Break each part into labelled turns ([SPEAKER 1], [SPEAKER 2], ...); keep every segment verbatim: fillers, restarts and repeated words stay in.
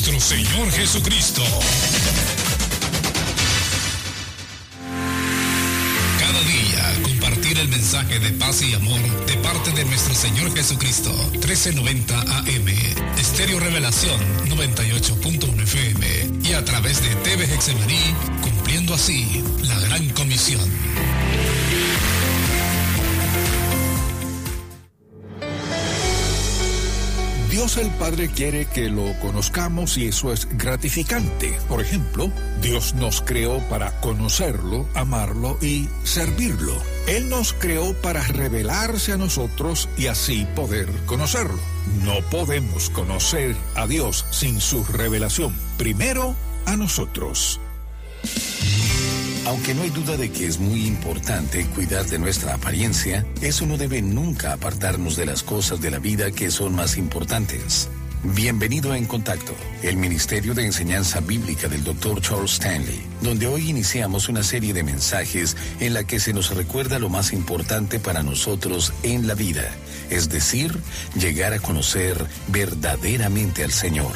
[SPEAKER 1] nuestro Señor Jesucristo. Cada día compartir el mensaje de paz y amor de parte de nuestro Señor Jesucristo. trece noventa A M, Estéreo Revelación noventa y ocho punto uno F M y a través de T V Hexemaní, cumpliendo así la gran comisión.
[SPEAKER 2] Dios el Padre quiere que lo conozcamos y eso es gratificante. Por ejemplo, Dios nos creó para conocerlo, amarlo y servirlo. Él nos creó para revelarse a nosotros y así poder conocerlo. No podemos conocer a Dios sin su revelación. Primero, a nosotros.
[SPEAKER 3] Aunque no hay duda de que es muy importante cuidar de nuestra apariencia, eso no debe nunca apartarnos de las cosas de la vida que son más importantes. Bienvenido a En Contacto, el Ministerio de Enseñanza Bíblica del doctor Charles Stanley, donde hoy iniciamos una serie de mensajes en la que se nos recuerda lo más importante para nosotros en la vida, es decir, llegar a conocer verdaderamente al Señor.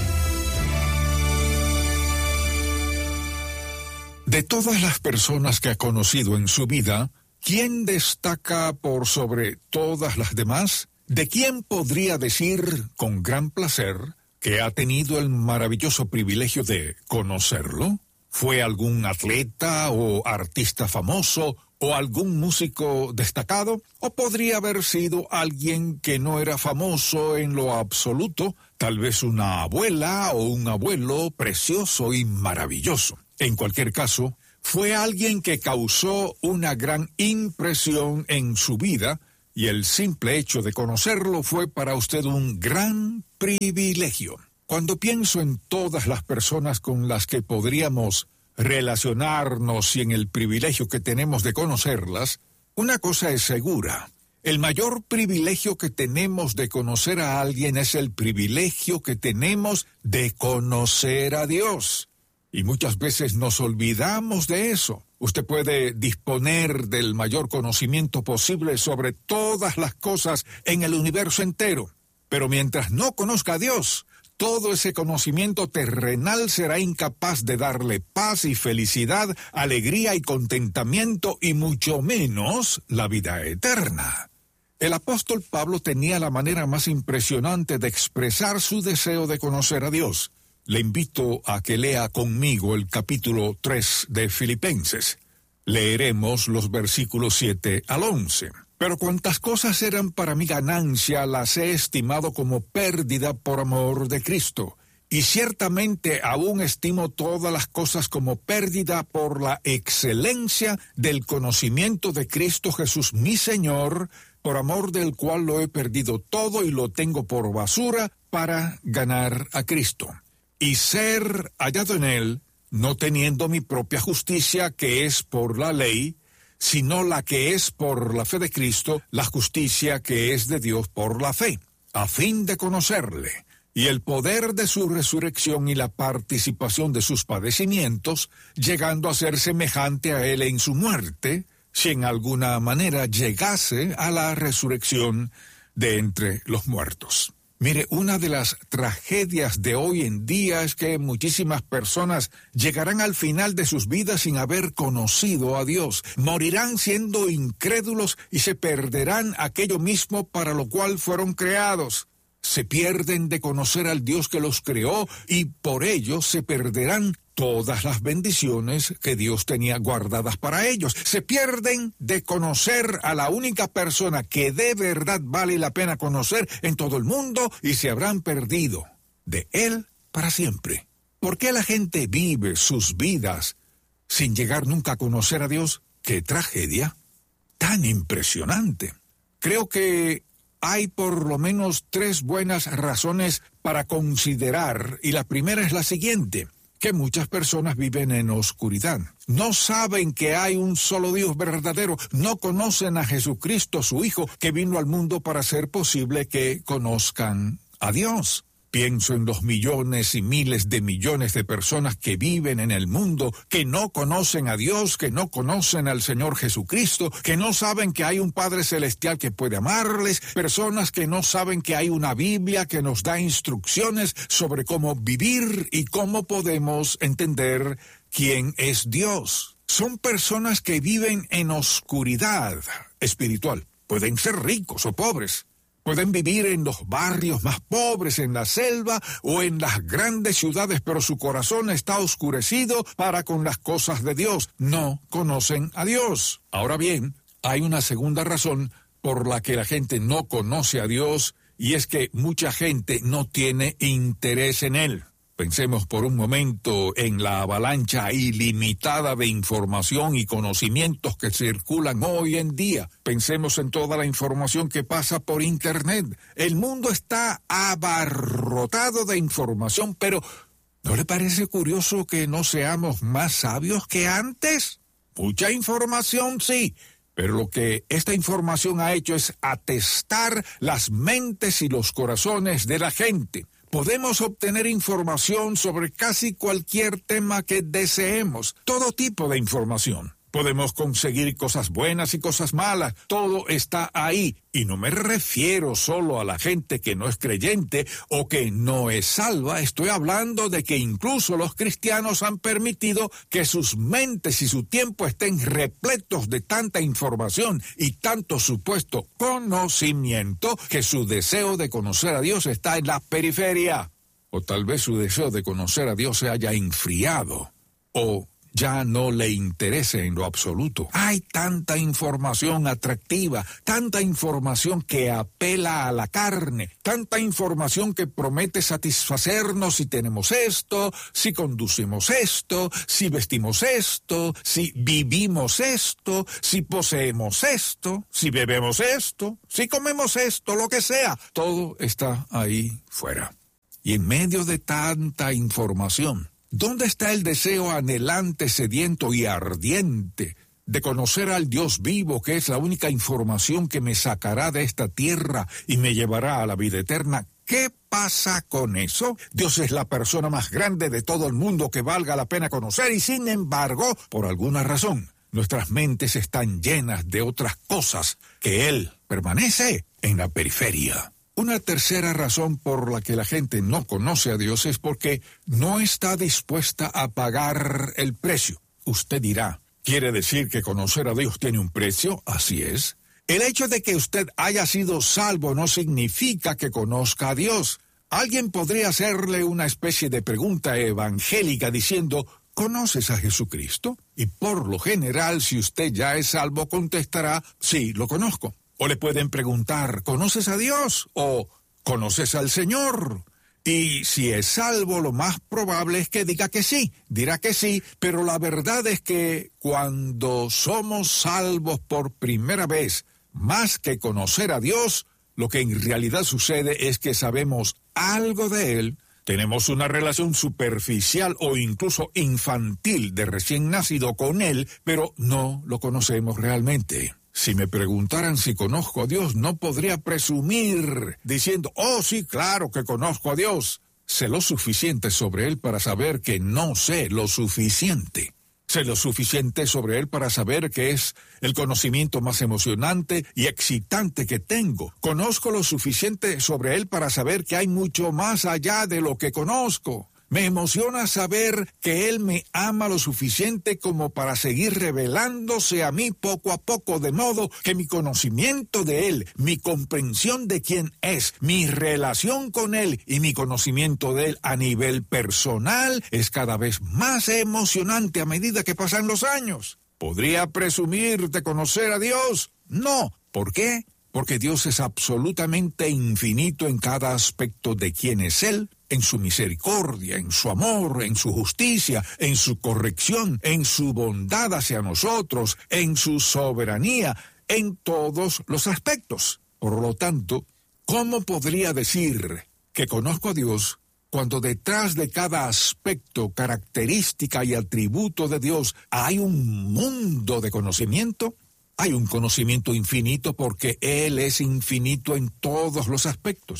[SPEAKER 2] De todas las personas que ha conocido en su vida, ¿quién destaca por sobre todas las demás? ¿De quién podría decir con gran placer que ha tenido el maravilloso privilegio de conocerlo? ¿Fue algún atleta o artista famoso o algún músico destacado? ¿O podría haber sido alguien que no era famoso en lo absoluto? Tal vez una abuela o un abuelo precioso y maravilloso. En cualquier caso, fue alguien que causó una gran impresión en su vida y el simple hecho de conocerlo fue para usted un gran privilegio. Cuando pienso en todas las personas con las que podríamos relacionarnos y en el privilegio que tenemos de conocerlas, una cosa es segura. El mayor privilegio que tenemos de conocer a alguien es el privilegio que tenemos de conocer a Dios. Y muchas veces nos olvidamos de eso. Usted puede disponer del mayor conocimiento posible sobre todas las cosas en el universo entero. Pero mientras no conozca a Dios, todo ese conocimiento terrenal será incapaz de darle paz y felicidad, alegría y contentamiento y mucho menos la vida eterna. El apóstol Pablo tenía la manera más impresionante de expresar su deseo de conocer a Dios. Le invito a que lea conmigo el capítulo tres de Filipenses. Leeremos los versículos siete al once. Pero cuantas cosas eran para mi ganancia, las he estimado como pérdida por amor de Cristo. Y ciertamente aún estimo todas las cosas como pérdida por la excelencia del conocimiento de Cristo Jesús mi Señor, por amor del cual lo he perdido todo y lo tengo por basura para ganar a Cristo. Y ser hallado en él, no teniendo mi propia justicia, que es por la ley, sino la que es por la fe de Cristo, la justicia que es de Dios por la fe, a fin de conocerle, y el poder de su resurrección y la participación de sus padecimientos, llegando a ser semejante a él en su muerte, si en alguna manera llegase a la resurrección de entre los muertos. Mire, una de las tragedias de hoy en día es que muchísimas personas llegarán al final de sus vidas sin haber conocido a Dios. Morirán siendo incrédulos y se perderán aquello mismo para lo cual fueron creados. Se pierden de conocer al Dios que los creó y por ello se perderán todas las bendiciones que Dios tenía guardadas para ellos. Se pierden de conocer a la única persona que de verdad vale la pena conocer en todo el mundo y se habrán perdido de Él para siempre. ¿Por qué la gente vive sus vidas sin llegar nunca a conocer a Dios? ¡Qué tragedia! ¡Tan impresionante! Creo que hay por lo menos tres buenas razones para considerar, y la primera es la siguiente: que muchas personas viven en oscuridad. No saben que hay un solo Dios verdadero. No conocen a Jesucristo, su Hijo, que vino al mundo para hacer posible que conozcan a Dios. Pienso en los millones y miles de millones de personas que viven en el mundo, que no conocen a Dios, que no conocen al Señor Jesucristo, que no saben que hay un Padre Celestial que puede amarles, personas que no saben que hay una Biblia que nos da instrucciones sobre cómo vivir y cómo podemos entender quién es Dios. Son personas que viven en oscuridad espiritual. Pueden ser ricos o pobres. Pueden vivir en los barrios más pobres, en la selva o en las grandes ciudades, pero su corazón está oscurecido para con las cosas de Dios. No conocen a Dios. Ahora bien, hay una segunda razón por la que la gente no conoce a Dios, y es que mucha gente no tiene interés en Él. Pensemos por un momento en la avalancha ilimitada de información y conocimientos que circulan hoy en día. Pensemos en toda la información que pasa por Internet. El mundo está abarrotado de información, pero ¿no le parece curioso que no seamos más sabios que antes? Mucha información, sí, pero lo que esta información ha hecho es atestar las mentes y los corazones de la gente. Podemos obtener información sobre casi cualquier tema que deseemos, todo tipo de información. Podemos conseguir cosas buenas y cosas malas, todo está ahí. Y no me refiero solo a la gente que no es creyente o que no es salva, estoy hablando de que incluso los cristianos han permitido que sus mentes y su tiempo estén repletos de tanta información y tanto supuesto conocimiento que su deseo de conocer a Dios está en la periferia. O tal vez su deseo de conocer a Dios se haya enfriado o ya no le interese en lo absoluto. Hay tanta información atractiva, tanta información que apela a la carne, tanta información que promete satisfacernos si tenemos esto, si conducimos esto, si vestimos esto, si vivimos esto, si poseemos esto, si bebemos esto, si comemos esto, lo que sea. Todo está ahí fuera. Y en medio de tanta información, ¿dónde está el deseo anhelante, sediento y ardiente de conocer al Dios vivo, que es la única información que me sacará de esta tierra y me llevará a la vida eterna? ¿Qué pasa con eso? Dios es la persona más grande de todo el mundo que valga la pena conocer y, sin embargo, por alguna razón, nuestras mentes están llenas de otras cosas que Él permanece en la periferia. Una tercera razón por la que la gente no conoce a Dios es porque no está dispuesta a pagar el precio. Usted dirá, ¿quiere decir que conocer a Dios tiene un precio? Así es. El hecho de que usted haya sido salvo no significa que conozca a Dios. Alguien podría hacerle una especie de pregunta evangélica diciendo, ¿conoces a Jesucristo? Y por lo general, si usted ya es salvo, contestará, sí, lo conozco. O le pueden preguntar, ¿conoces a Dios? O ¿conoces al Señor? Y si es salvo, lo más probable es que diga que sí, dirá que sí, pero la verdad es que cuando somos salvos por primera vez, más que conocer a Dios, lo que en realidad sucede es que sabemos algo de Él, tenemos una relación superficial o incluso infantil de recién nacido con Él, pero no lo conocemos realmente. Si me preguntaran si conozco a Dios, no podría presumir diciendo, oh sí, claro que conozco a Dios. Sé lo suficiente sobre Él para saber que no sé lo suficiente. Sé lo suficiente sobre Él para saber que es el conocimiento más emocionante y excitante que tengo. Conozco lo suficiente sobre Él para saber que hay mucho más allá de lo que conozco. Me emociona saber que Él me ama lo suficiente como para seguir revelándose a mí poco a poco, de modo que mi conocimiento de Él, mi comprensión de quién es, mi relación con Él y mi conocimiento de Él a nivel personal es cada vez más emocionante a medida que pasan los años. ¿Podría presumir de conocer a Dios? No. ¿Por qué? Porque Dios es absolutamente infinito en cada aspecto de quién es Él, en su misericordia, en su amor, en su justicia, en su corrección, en su bondad hacia nosotros, en su soberanía, en todos los aspectos. Por lo tanto, ¿cómo podría decir que conozco a Dios cuando detrás de cada aspecto, característica y atributo de Dios hay un mundo de conocimiento? Hay un conocimiento infinito porque Él es infinito en todos los aspectos.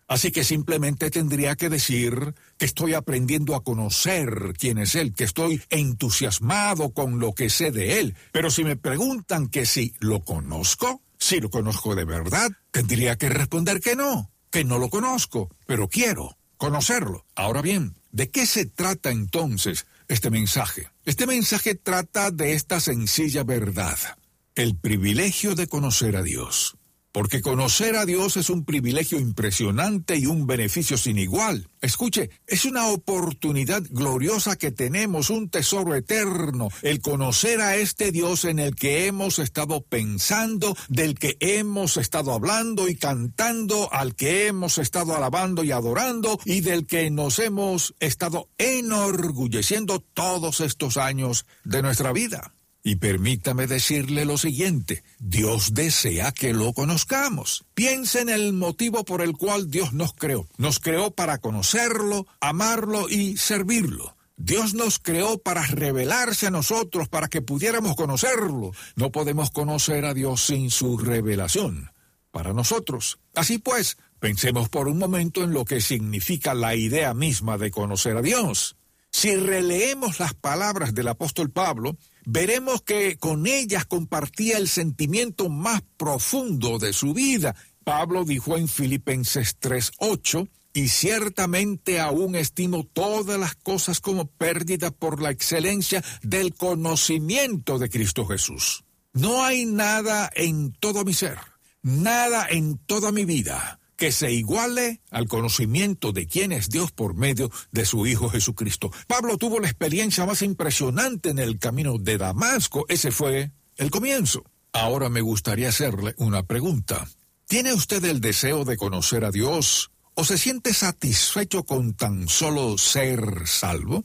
[SPEAKER 2] Así que simplemente tendría que decir que estoy aprendiendo a conocer quién es Él, que estoy entusiasmado con lo que sé de Él. Pero si me preguntan que si lo conozco, si lo conozco de verdad, tendría que responder que no, que no lo conozco, pero quiero conocerlo. Ahora bien, ¿de qué se trata entonces este mensaje? Este mensaje trata de esta sencilla verdad: el privilegio de conocer a Dios. Porque conocer a Dios es un privilegio impresionante y un beneficio sin igual. Escuche, es una oportunidad gloriosa que tenemos, un tesoro eterno, el conocer a este Dios en el que hemos estado pensando, del que hemos estado hablando y cantando, al que hemos estado alabando y adorando, y del que nos hemos estado enorgulleciendo todos estos años de nuestra vida. Y permítame decirle lo siguiente: Dios desea que lo conozcamos. Piensa en el motivo por el cual Dios nos creó. Nos creó para conocerlo, amarlo y servirlo. Dios nos creó para revelarse a nosotros, para que pudiéramos conocerlo. No podemos conocer a Dios sin su revelación para nosotros. Así pues, pensemos por un momento en lo que significa la idea misma de conocer a Dios. Si releemos las palabras del apóstol Pablo, veremos que con ellas compartía el sentimiento más profundo de su vida. Pablo dijo en Filipenses tres ocho, y ciertamente aún estimo todas las cosas como pérdida por la excelencia del conocimiento de Cristo Jesús. No hay nada en todo mi ser, nada en toda mi vida que se iguale al conocimiento de quién es Dios por medio de su Hijo Jesucristo. Pablo tuvo la experiencia más impresionante en el camino de Damasco. Ese fue el comienzo. Ahora me gustaría hacerle una pregunta. ¿Tiene usted el deseo de conocer a Dios o se siente satisfecho con tan solo ser salvo?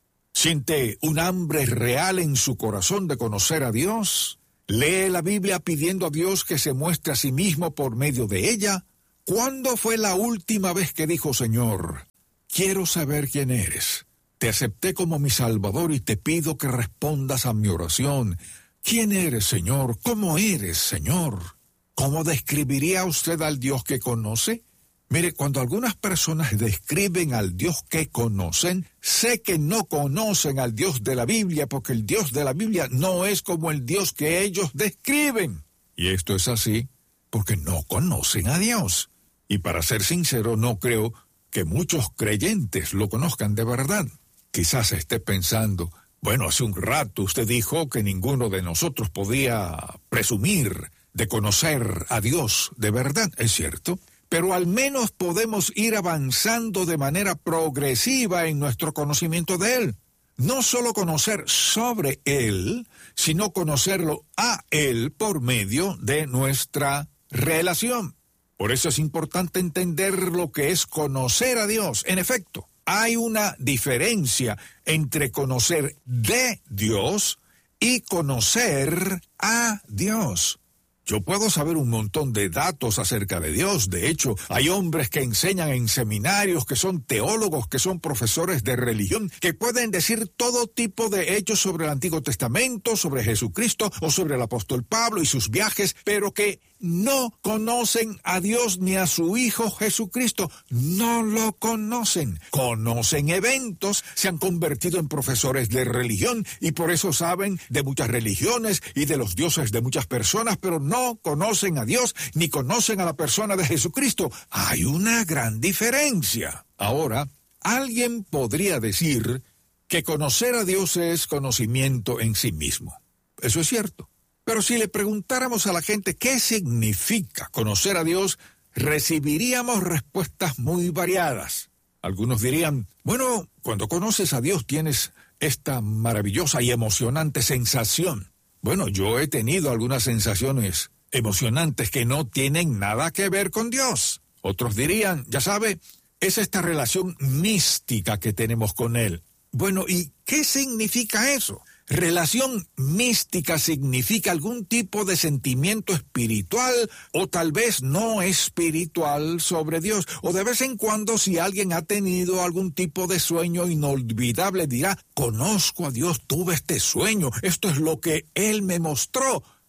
[SPEAKER 2] ¿Siente un hambre real en su corazón de conocer a Dios? ¿Lee la Biblia pidiendo a Dios que se muestre a sí mismo por medio de ella? ¿Cuándo fue la última vez que dijo: Señor, quiero saber quién eres? Te acepté como mi Salvador y te pido que respondas a mi oración. ¿Quién eres, Señor? ¿Cómo eres, Señor? ¿Cómo describiría usted al Dios que conoce? Mire, cuando algunas personas describen al Dios que conocen, sé que no conocen al Dios de la Biblia, porque el Dios de la Biblia no es como el Dios que ellos describen. Y esto es así porque no conocen a Dios. Y para ser sincero, no creo que muchos creyentes lo conozcan de verdad. Quizás esté pensando: bueno, hace un rato usted dijo que ninguno de nosotros podía presumir de conocer a Dios de verdad. Es cierto, pero al menos podemos ir avanzando de manera progresiva en nuestro conocimiento de Él. No solo conocer sobre Él, sino conocerlo a Él por medio de nuestra relación. Por eso es importante entender lo que es conocer a Dios. En efecto, hay una diferencia entre conocer de Dios y conocer a Dios. Yo puedo saber un montón de datos acerca de Dios. De hecho, hay hombres que enseñan en seminarios, que son teólogos, que son profesores de religión, que pueden decir todo tipo de hechos sobre el Antiguo Testamento, sobre Jesucristo o sobre el apóstol Pablo y sus viajes, pero que no conocen a Dios ni a su Hijo Jesucristo. No lo conocen. Conocen eventos, se han convertido en profesores de religión y por eso saben de muchas religiones y de los dioses de muchas personas, pero no conocen a Dios ni conocen a la persona de Jesucristo. Hay una gran diferencia. Ahora, alguien podría decir que conocer a Dios es conocimiento en sí mismo. Eso es cierto. Pero si le preguntáramos a la gente qué significa conocer a Dios, recibiríamos respuestas muy variadas. Algunos dirían: bueno, cuando conoces a Dios tienes esta maravillosa y emocionante sensación. Bueno, yo he tenido algunas sensaciones emocionantes que no tienen nada que ver con Dios. Otros dirían: ya sabe, es esta relación mística que tenemos con Él. Bueno, ¿y qué significa eso? Relación mística significa algún tipo de sentimiento espiritual o tal vez no espiritual sobre Dios. O de vez en cuando, si alguien ha tenido algún tipo de sueño inolvidable, dirá: conozco a Dios, tuve este sueño, esto es lo que Él me mostró.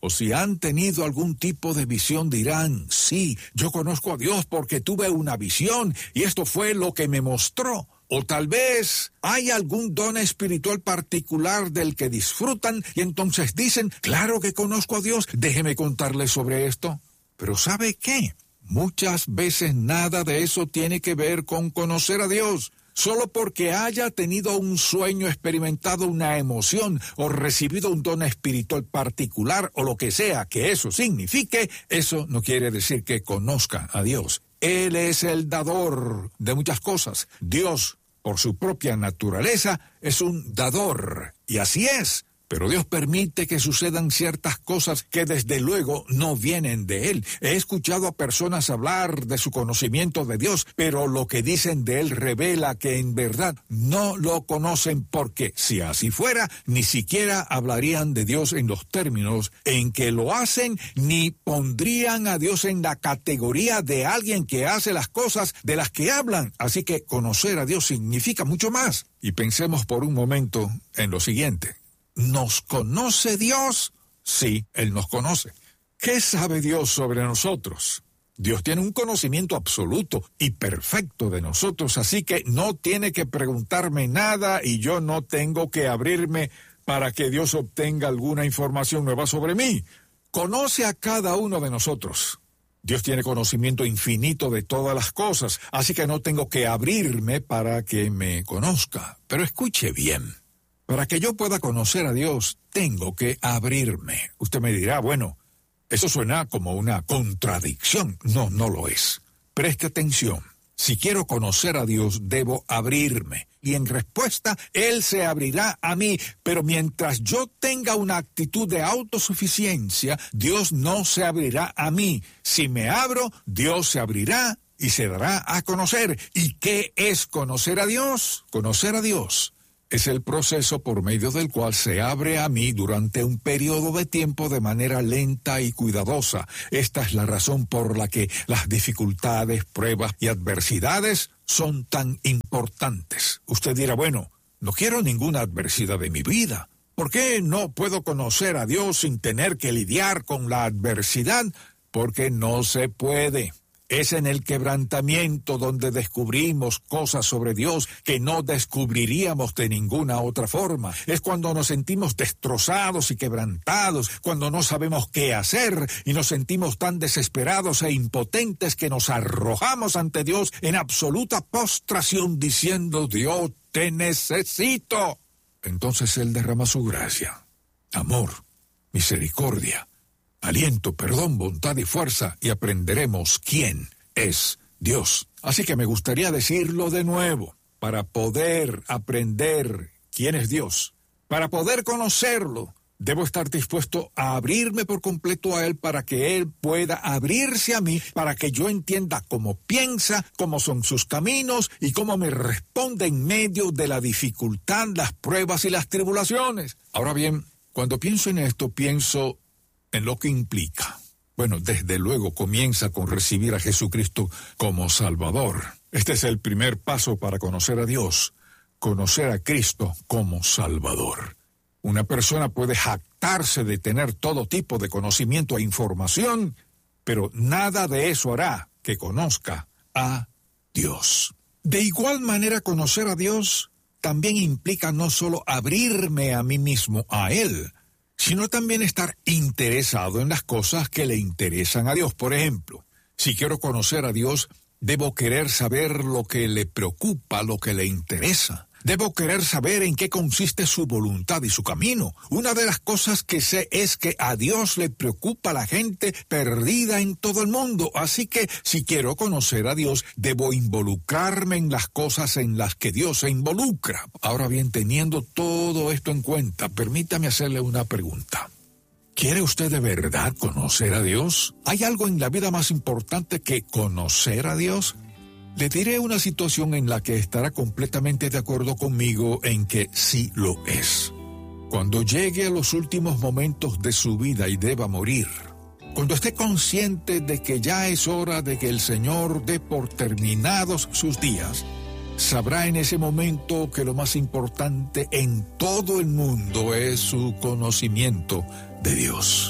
[SPEAKER 2] o si han tenido algún tipo de visión, dirán, sí, yo conozco a Dios porque tuve una visión y esto fue lo que me mostró. O tal vez hay algún don espiritual particular del que disfrutan y entonces dicen, claro que conozco a Dios, déjeme contarles sobre esto. Pero ¿sabe qué? Muchas veces nada de eso tiene que ver con conocer a Dios. Solo porque haya tenido un sueño, experimentado una emoción o recibido un don espiritual particular o lo que sea que eso signifique, eso no quiere decir que conozca a Dios. Él es el dador de muchas cosas. Dios, por su propia naturaleza, es un dador. Y así es. Pero Dios permite que sucedan ciertas cosas que desde luego no vienen de Él. He escuchado a personas hablar de su conocimiento de Dios, pero lo que dicen de Él revela que en verdad no lo conocen, porque si así fuera, ni siquiera hablarían de Dios en los términos en que lo hacen, ni pondrían a Dios en la categoría de alguien que hace las cosas de las que hablan. Así que conocer a Dios significa mucho más. Y pensemos por un momento en lo siguiente. ¿Nos conoce Dios? Sí, Él nos conoce. ¿Qué sabe Dios sobre nosotros? Dios tiene un conocimiento absoluto y perfecto de nosotros, así que no tiene que preguntarme nada y yo no tengo que abrirme para que Dios obtenga alguna información nueva sobre mí. Conoce a cada uno de nosotros. Dios tiene conocimiento infinito de todas las cosas, así que no tengo que abrirme para que me conozca. Pero escuche bien. Para que yo pueda conocer a Dios, tengo que abrirme. Usted me dirá, bueno, eso suena como una contradicción. No, no lo es. Preste atención. Si quiero conocer a Dios, debo abrirme. Y en respuesta, Él se abrirá a mí. Pero mientras yo tenga una actitud de autosuficiencia, Dios no se abrirá a mí. Si me abro, Dios se abrirá y se dará a conocer. ¿Y qué es conocer a Dios? Conocer a Dios es el proceso por medio del cual se abre a mí durante un periodo de tiempo de manera lenta y cuidadosa. Esta es la razón por la que las dificultades, pruebas y adversidades son tan importantes. Usted dirá, bueno, no quiero ninguna adversidad en mi vida. ¿Por qué no puedo conocer a Dios sin tener que lidiar con la adversidad? Porque no se puede. Es en el quebrantamiento donde descubrimos cosas sobre Dios que no descubriríamos de ninguna otra forma. Es cuando nos sentimos destrozados y quebrantados, cuando no sabemos qué hacer y nos sentimos tan desesperados e impotentes que nos arrojamos ante Dios en absoluta postración diciendo, Dios, te necesito. Entonces Él derrama su gracia, amor, misericordia, aliento, perdón, bondad y fuerza, y aprenderemos quién es Dios. Así que me gustaría decirlo de nuevo, para poder aprender quién es Dios, para poder conocerlo, debo estar dispuesto a abrirme por completo a Él para que Él pueda abrirse a mí, para que yo entienda cómo piensa, cómo son sus caminos y cómo me responde en medio de la dificultad, las pruebas y las tribulaciones. Ahora bien, cuando pienso en esto, pienso en lo que implica. Bueno, desde luego comienza con recibir a Jesucristo como Salvador. Este es el primer paso para conocer a Dios, conocer a Cristo como Salvador. Una persona puede jactarse de tener todo tipo de conocimiento e información, pero nada de eso hará que conozca a Dios. De igual manera, conocer a Dios también implica no solo abrirme a mí mismo, a Él, sino también estar interesado en las cosas que le interesan a Dios. Por ejemplo, si quiero conocer a Dios, debo querer saber lo que le preocupa, lo que le interesa. Debo querer saber en qué consiste su voluntad y su camino. Una de las cosas que sé es que a Dios le preocupa la gente perdida en todo el mundo. Así que si quiero conocer a Dios, debo involucrarme en las cosas en las que Dios se involucra. Ahora bien, teniendo todo esto en cuenta, permítame hacerle una pregunta. ¿Quiere usted de verdad conocer a Dios? ¿Hay algo en la vida más importante que conocer a Dios? Le diré una situación en la que estará completamente de acuerdo conmigo en que sí lo es. Cuando llegue a los últimos momentos de su vida y deba morir, cuando esté consciente de que ya es hora de que el Señor dé por terminados sus días, sabrá en ese momento que lo más importante en todo el mundo es su conocimiento de Dios.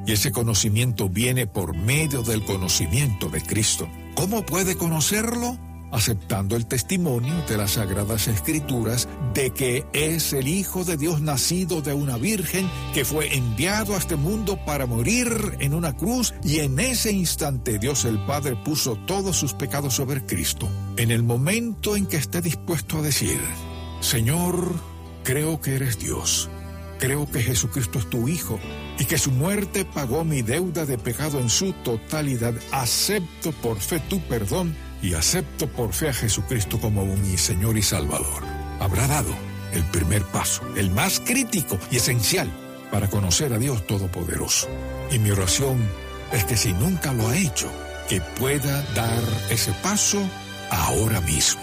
[SPEAKER 2] y ese conocimiento viene por medio del conocimiento de Cristo. ¿Cómo puede conocerlo? Aceptando el testimonio de las Sagradas Escrituras de que es el Hijo de Dios nacido de una virgen que fue enviado a este mundo para morir en una cruz, y en ese instante Dios el Padre puso todos sus pecados sobre Cristo. En el momento en que esté dispuesto a decir: Señor, creo que eres Dios, creo que Jesucristo es tu Hijo y que su muerte pagó mi deuda de pecado en su totalidad, acepto por fe tu perdón y acepto por fe a Jesucristo como mi Señor y Salvador. Habrá dado el primer paso, el más crítico y esencial para conocer a Dios Todopoderoso. Y mi oración es que si nunca lo ha hecho, que pueda dar ese paso ahora mismo.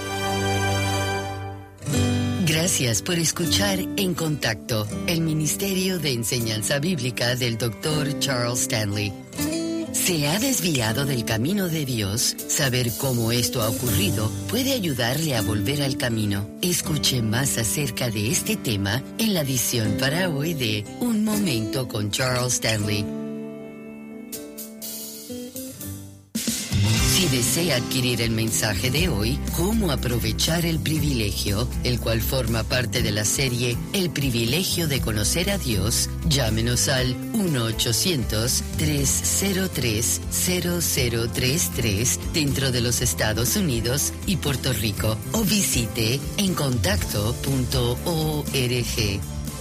[SPEAKER 4] Gracias por escuchar En Contacto, el Ministerio de Enseñanza Bíblica del doctor Charles Stanley. ¿Se ha desviado del camino de Dios? Saber cómo esto ha ocurrido puede ayudarle a volver al camino. Escuche más acerca de este tema en la edición para hoy de Un Momento con Charles Stanley. Si desea adquirir el mensaje de hoy, Cómo aprovechar el privilegio, el cual forma parte de la serie El privilegio de conocer a Dios, llámenos al uno ochocientos, tres cero tres, cero cero tres tres dentro de los Estados Unidos y Puerto Rico, o visite en contacto punto org.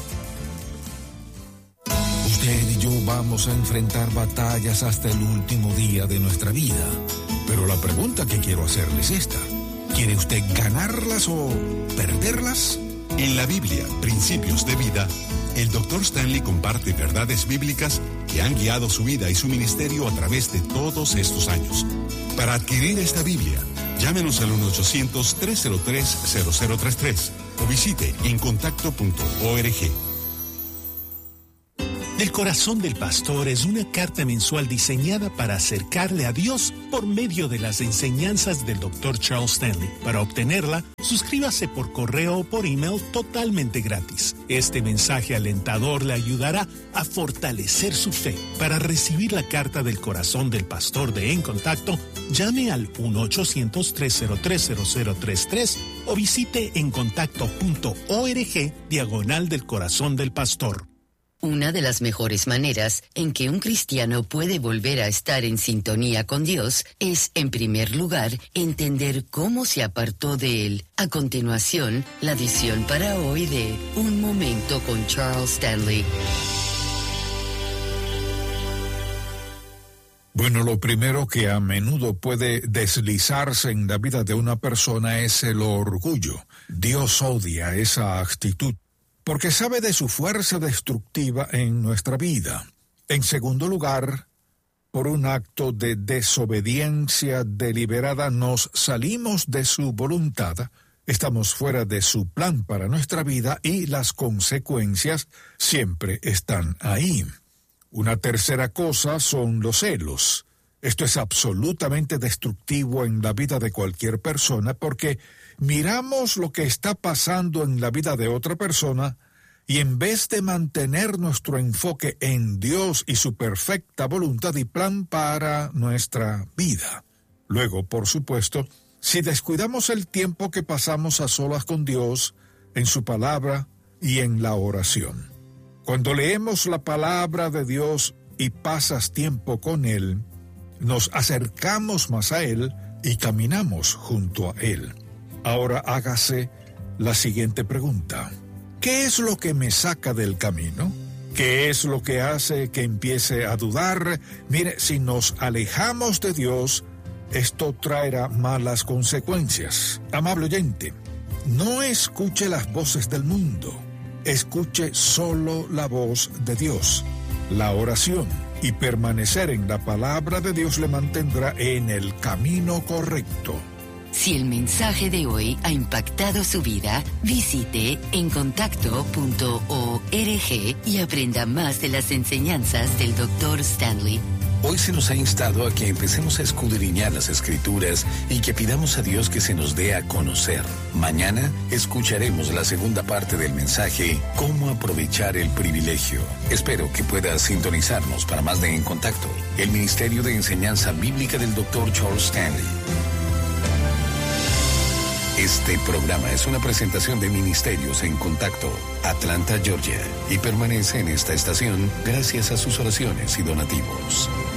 [SPEAKER 5] Usted y yo vamos a enfrentar batallas hasta el último día de nuestra vida. Pero la pregunta que quiero hacerle es esta: ¿quiere usted ganarlas o perderlas?
[SPEAKER 6] En la Biblia, Principios de Vida, el doctor Stanley comparte verdades bíblicas que han guiado su vida y su ministerio a través de todos estos años. Para adquirir esta Biblia, llámenos al uno ochocientos, tres cero tres, cero cero tres tres o visite en contacto punto org.
[SPEAKER 7] El Corazón del Pastor es una carta mensual diseñada para acercarle a Dios por medio de las enseñanzas del doctor Charles Stanley. Para obtenerla, suscríbase por correo o por email totalmente gratis. Este mensaje alentador le ayudará a fortalecer su fe. Para recibir la carta del Corazón del Pastor de En Contacto, llame al uno ochocientos, tres cero tres, cero cero tres tres o visite en contacto punto org diagonal del Corazón del Pastor.
[SPEAKER 4] Una de las mejores maneras en que un cristiano puede volver a estar en sintonía con Dios es, en primer lugar, entender cómo se apartó de Él. A continuación, la edición para hoy de Un Momento con Charles Stanley.
[SPEAKER 2] Bueno, lo primero que a menudo puede deslizarse en la vida de una persona es el orgullo. Dios odia esa actitud, porque sabe de su fuerza destructiva en nuestra vida. En segundo lugar, por un acto de desobediencia deliberada nos salimos de su voluntad, estamos fuera de su plan para nuestra vida y las consecuencias siempre están ahí. Una tercera cosa son los celos. Esto es absolutamente destructivo en la vida de cualquier persona porque miramos lo que está pasando en la vida de otra persona y en vez de mantener nuestro enfoque en Dios y su perfecta voluntad y plan para nuestra vida. Luego, por supuesto, si descuidamos el tiempo que pasamos a solas con Dios, en su palabra y en la oración. Cuando leemos la palabra de Dios y pasas tiempo con Él, nos acercamos más a Él y caminamos junto a Él. Ahora hágase la siguiente pregunta: ¿qué es lo que me saca del camino? ¿Qué es lo que hace que empiece a dudar? Mire, si nos alejamos de Dios, esto traerá malas consecuencias. Amable oyente, no escuche las voces del mundo, escuche solo la voz de Dios. La oración y permanecer en la palabra de Dios le mantendrá en el camino correcto.
[SPEAKER 4] Si el mensaje de hoy ha impactado su vida, visite en contacto punto org y aprenda más de las enseñanzas del doctor Stanley.
[SPEAKER 3] Hoy se nos ha instado a que empecemos a escudriñar las Escrituras y que pidamos a Dios que se nos dé a conocer. Mañana escucharemos la segunda parte del mensaje, Cómo aprovechar el privilegio. Espero que puedas sintonizarnos para más de En Contacto, el Ministerio de Enseñanza Bíblica del doctor Charles Stanley. Este programa es una presentación de Ministerios en Contacto, Atlanta, Georgia, y permanece en esta estación gracias a sus oraciones y donativos.